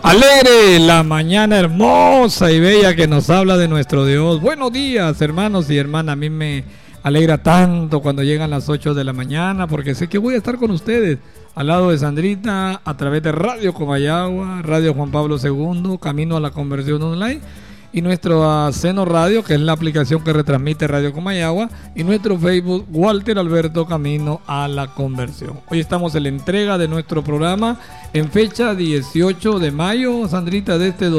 Alegre la mañana hermosa y bella que nos habla de nuestro Dios. Buenos días, hermanos y hermanas. A mí me alegra tanto cuando llegan las 8 de la mañana porque sé que voy a estar con ustedes al lado de Sandrita a través de Radio Comayagua, Radio Juan Pablo II, Camino a la Conversión Online, y nuestro Seno Radio, que es la aplicación que retransmite Radio Comayagua, y nuestro Facebook Walter Alberto Camino a la Conversión. Hoy estamos en la entrega de nuestro programa en fecha 18 de mayo, Sandrita, de este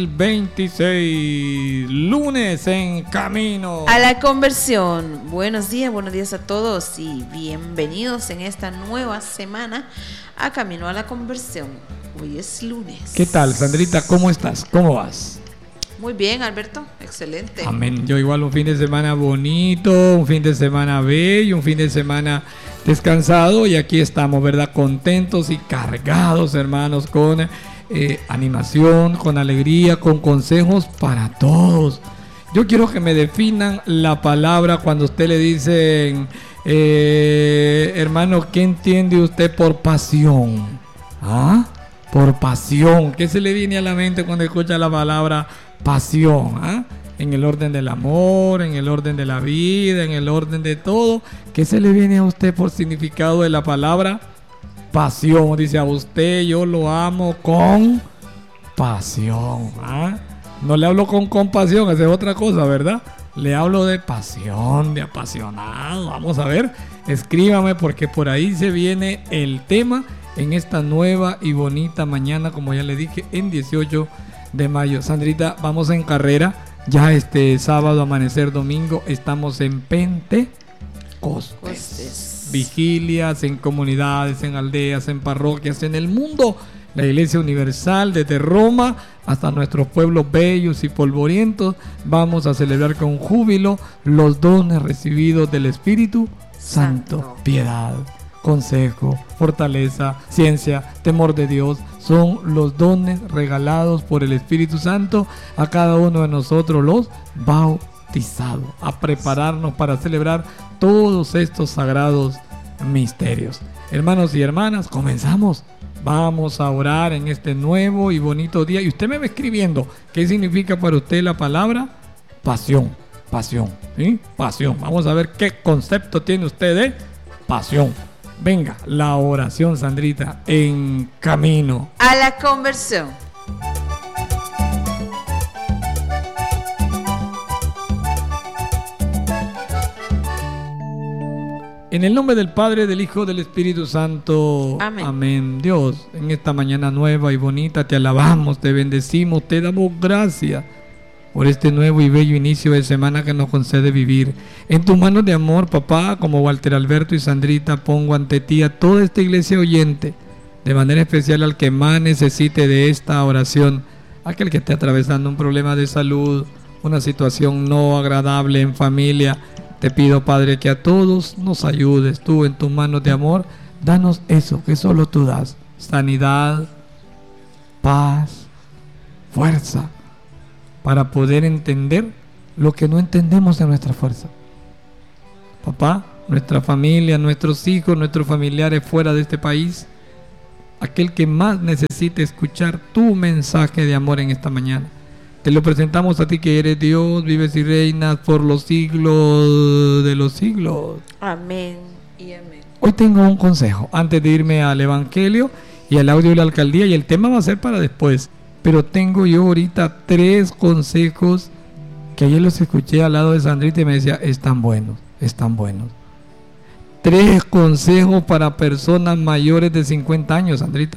2026, lunes en Camino a la Conversión. Buenos días a todos y bienvenidos en esta nueva semana a Camino a la Conversión. Hoy es lunes. ¿Qué tal, Sandrita? ¿Cómo estás? ¿Cómo vas? Muy bien, Alberto, excelente. Amén. Yo igual un fin de semana bonito, un fin de semana bello, un fin de semana descansado, y aquí estamos, ¿verdad? Contentos y cargados, hermanos, con animación, con alegría, con consejos para todos. Yo quiero que me definan la palabra cuando usted le dicen, hermano, ¿qué entiende usted por pasión? ¿Ah? Por pasión. ¿Qué se le viene a la mente cuando escucha la palabra pasión? ¿Ah? En el orden del amor, en el orden de la vida, en el orden de todo. ¿Qué se le viene a usted por significado de la palabra pasión? Dice, a usted yo lo amo con pasión. ¿Ah? No le hablo con compasión, esa es otra cosa, ¿verdad? Le hablo de pasión, de apasionado. Vamos a ver, escríbame porque por ahí se viene el tema en esta nueva y bonita mañana, como ya le dije, en 18 de mayo. Sandrita, vamos en carrera. Ya este sábado, amanecer domingo, estamos en Pentecostés. Vigilias en comunidades, en aldeas, en parroquias, en el mundo. La Iglesia Universal, desde Roma hasta nuestros pueblos bellos y polvorientos, vamos a celebrar con júbilo los dones recibidos del Espíritu Santo. Piedad, consejo, fortaleza, ciencia, temor de Dios, son los dones regalados por el Espíritu Santo a cada uno de nosotros los bautizados, a prepararnos para celebrar todos estos sagrados misterios. Hermanos y hermanas, comenzamos. Vamos a orar en este nuevo y bonito día. Y usted me va escribiendo qué significa para usted la palabra pasión. Pasión, ¿sí? Pasión. Vamos a ver qué concepto tiene usted de pasión. Venga, la oración, Sandrita, en Camino a la Conversión. En el nombre del Padre, del Hijo, del Espíritu Santo. Amén. Amén. Dios, en esta mañana nueva y bonita te alabamos, te bendecimos, te damos gracias por este nuevo y bello inicio de semana que nos concede vivir. En tus manos de amor, papá, como Walter Alberto y Sandrita, pongo ante ti a toda esta iglesia oyente, de manera especial al que más necesite de esta oración, aquel que esté atravesando un problema de salud, una situación no agradable en familia. Te pido, Padre, que a todos nos ayudes. Tú, en tus manos de amor, danos eso que solo tú das: sanidad, paz, fuerza, para poder entender lo que no entendemos en nuestra fuerza. Papá, nuestra familia, nuestros hijos, nuestros familiares fuera de este país, aquel que más necesite escuchar tu mensaje de amor en esta mañana, te lo presentamos a ti, que eres Dios, vives y reinas por los siglos de los siglos. Amén y amén. Hoy tengo un consejo antes de irme al Evangelio y al audio de la alcaldía, y el tema va a ser para después. Pero tengo yo ahorita 3 consejos que ayer los escuché al lado de Sandrita y me decía, están buenos. 3 consejos para personas mayores de 50 años, Sandrita.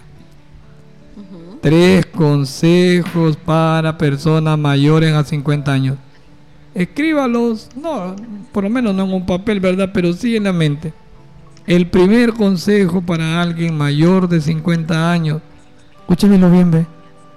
3 consejos para personas mayores a 50 años. Escríbalos, no, por lo menos no en un papel, ¿verdad? Pero sí en la mente. El primer consejo para alguien mayor de 50 años, escúchenmelo bien, ve.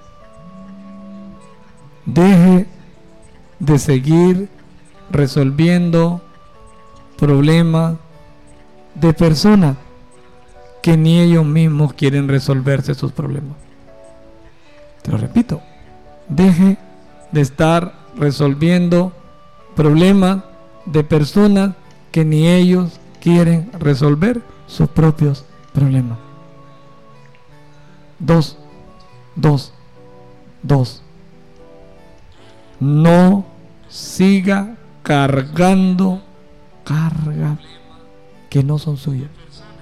Deje de seguir resolviendo problemas de personas que ni ellos mismos quieren resolverse sus problemas. Te lo repito, deje de estar resolviendo problemas de personas que ni ellos quieren resolver sus propios problemas. Dos, 2. No siga cargando cargas que no son suyas.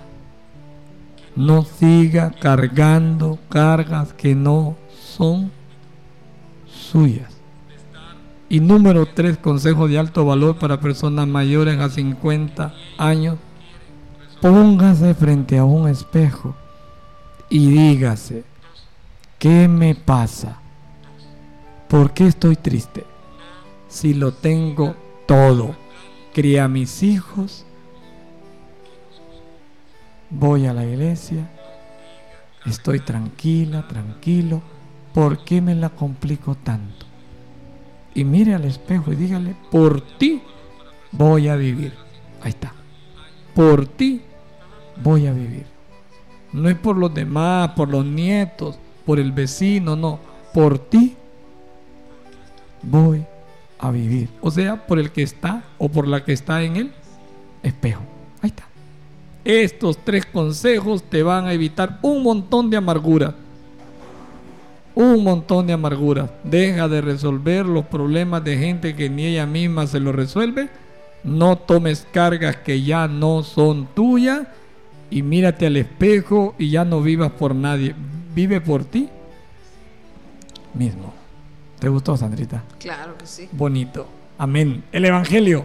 No siga cargando cargas que no son suyas. Y número 3, consejo de alto valor para personas mayores a 50 años. Póngase frente a un espejo y dígase: ¿qué me pasa? ¿Por qué estoy triste? Si lo tengo todo. Crié a mis hijos, voy a la iglesia, estoy tranquila, tranquilo. ¿Por qué me la complico tanto? Y mire al espejo y dígale: por ti voy a vivir. Ahí está. Por ti voy a vivir. No es por los demás, por los nietos, por el vecino, no. Por ti voy a vivir. O sea, por el que está o por la que está en el espejo. Ahí está. Estos 3 consejos te van a evitar un montón de amargura. Un montón de amargura. Deja de resolver los problemas de gente que ni ella misma se los resuelve. No tomes cargas que ya no son tuyas. Y mírate al espejo y ya no vivas por nadie. Vive por ti mismo. ¿Te gustó, Sandrita? Claro que sí. Bonito. Amén. El Evangelio.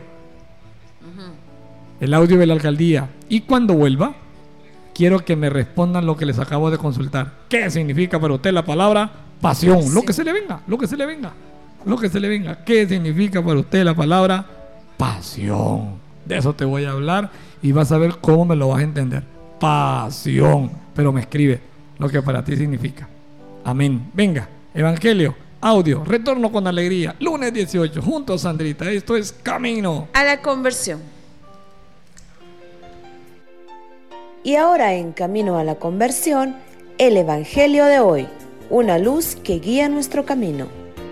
El audio de la alcaldía. Y cuando vuelva, quiero que me respondan lo que les acabo de consultar. ¿Qué significa para usted la palabra pasión? Sí. Lo que se le venga, lo que se le venga, lo que se le venga. ¿Qué significa para usted la palabra pasión? De eso te voy a hablar y vas a ver cómo me lo vas a entender. Pasión. Pero me escribe lo que para ti significa. Amén. Venga, Evangelio, audio, retorno con alegría. Lunes 18, junto a Sandrita. Esto es Camino a la Conversión. Y ahora en Camino a la Conversión, el Evangelio de hoy, una luz que guía nuestro camino.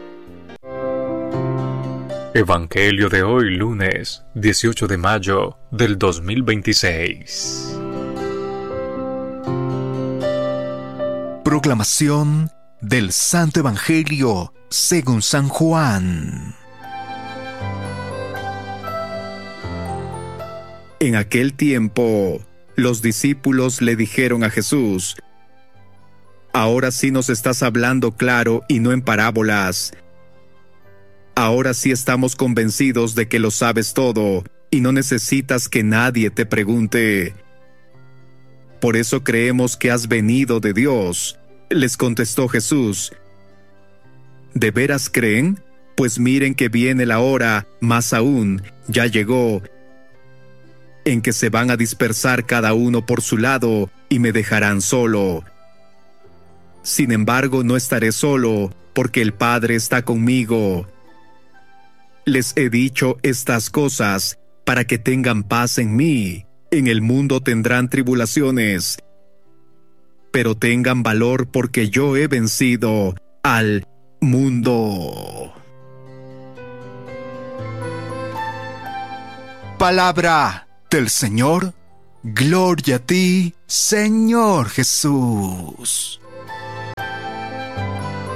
Evangelio de hoy, lunes 18 de mayo del 2026. Proclamación del Santo Evangelio según San Juan. En aquel tiempo, los discípulos le dijeron a Jesús: ahora sí nos estás hablando claro y no en parábolas. Ahora sí estamos convencidos de que lo sabes todo y no necesitas que nadie te pregunte. Por eso creemos que has venido de Dios. Les contestó Jesús: ¿de veras creen? Pues miren que viene la hora, más aún, ya llegó, en que se van a dispersar cada uno por su lado y me dejarán solo. Sin embargo, no estaré solo, porque el Padre está conmigo. Les he dicho estas cosas para que tengan paz en mí. En el mundo tendrán tribulaciones, pero tengan valor porque yo he vencido al mundo. Palabra del Señor. Gloria a ti, Señor Jesús.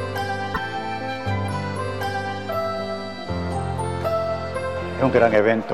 Es un gran evento